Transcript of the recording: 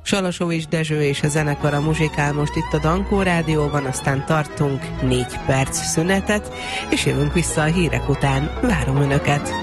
Salasovics Dezső és a zenekara muzsikál most itt a Dankó Rádióban, aztán tartunk 4 perc szünetet, és jövünk vissza a hírek után. Várom Önöket!